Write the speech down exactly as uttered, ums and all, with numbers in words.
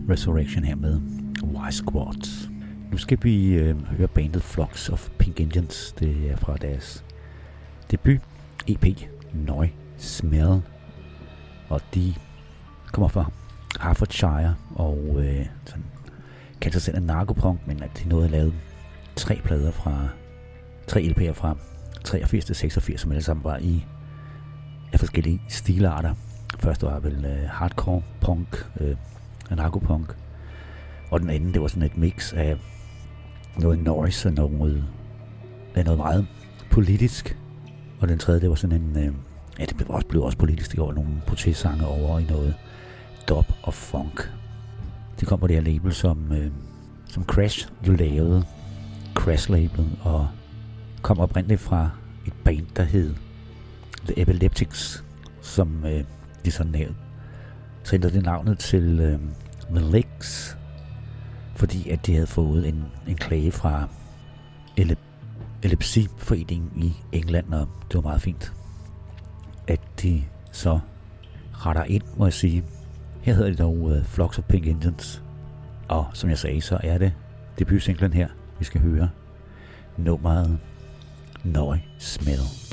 Resurrection her med Y-Squad. Nu skal vi øh, høre bandet Flux of Pink Indians. Det er fra deres debut E P Nøj Smell, og de kommer fra Hertfordshire og øh, sådan, kalder sig selv en narkopunk, men at de nåede at lave tre plader fra tre L P'er fra treogfirs til seksogfirs, som alle sammen var i af forskellige stilarter. Først var vel øh, hardcore punk, øh, narkopunk, og den anden, det var sådan et mix af noget noise og noget, af noget meget politisk, og den tredje, det var sådan en, øh, ja, det blev også, blev også politisk, det går nogle protestsange over i noget dub og funk. Det kom på det her label, som, øh, som Crash jo lavede, Crash-label, og kom oprindeligt fra et band, der hed The Epileptics, som øh, de sådan nævnte. Så ændrede det navnet til øh, The Licks, fordi at de havde fået en, en klage fra Ele- Epilepsiforeningen i England, og det var meget fint, at de så retter ind, må jeg sige. Her hedder det dog uh, Flux of Pink Indians, og som jeg sagde, så er det debutsinglen her, vi skal høre nummeret Nøj Smell.